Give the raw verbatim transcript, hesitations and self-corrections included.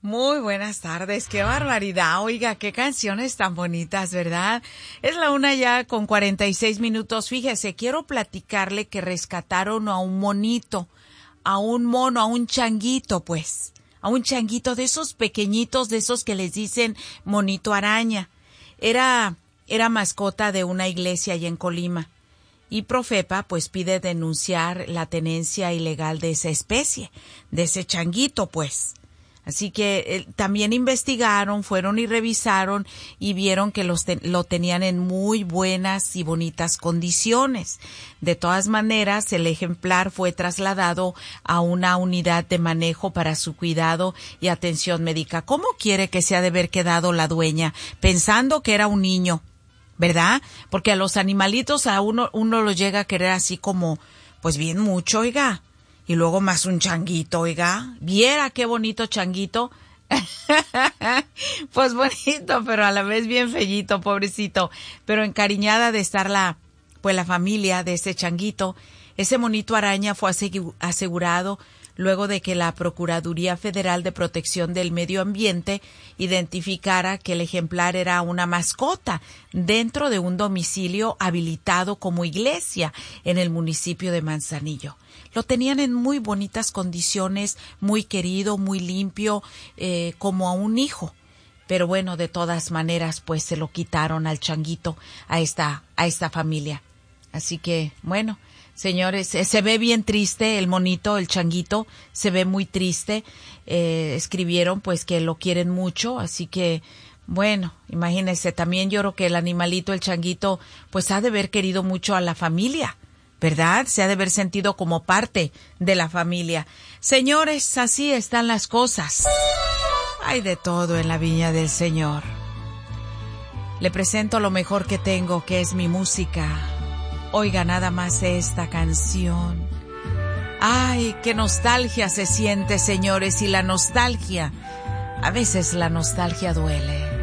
Muy buenas tardes, qué barbaridad, oiga, qué canciones tan bonitas, ¿verdad? Es la una ya con cuarenta y seis minutos, fíjese, quiero platicarle que rescataron a un monito, a un mono, a un changuito, pues, a un changuito de esos pequeñitos, de esos que les dicen monito araña. Era, era mascota de una iglesia allá en Colima. Y Profepa, pues, pide denunciar la tenencia ilegal de esa especie, de ese changuito, pues. Así que eh, también investigaron, fueron y revisaron y vieron que los te- lo tenían en muy buenas y bonitas condiciones. De todas maneras, el ejemplar fue trasladado a una unidad de manejo para su cuidado y atención médica. ¿Cómo quiere que se ha de haber quedado la dueña? Pensando que era un niño, ¿verdad? Porque a los animalitos a uno, uno los llega a querer así como, pues bien mucho, oiga. Y luego más un changuito, oiga. Viera qué bonito changuito. Pues bonito, pero a la vez bien fellito, pobrecito. Pero encariñada de estar la, pues la familia de ese changuito. Ese monito araña fue asegurado luego de que la Procuraduría Federal de Protección del Medio Ambiente identificara que el ejemplar era una mascota dentro de un domicilio habilitado como iglesia en el municipio de Manzanillo. Lo tenían en muy bonitas condiciones, muy querido, muy limpio, eh, como a un hijo. Pero bueno, de todas maneras, pues se lo quitaron al changuito, a esta, a esta familia. Así que, bueno, señores, se ve bien triste el monito, el changuito, se ve muy triste. Eh, escribieron pues que lo quieren mucho, así que, bueno, imagínense, también yo creo que el animalito, el changuito, pues ha de haber querido mucho a la familia, ¿verdad? Se ha de haber sentido como parte de la familia. Señores, así están las cosas. Hay de todo en la viña del Señor. Le presento lo mejor que tengo, que es mi música. Oiga nada más esta canción. Ay, qué nostalgia se siente, señores, y la nostalgia, a veces la nostalgia duele.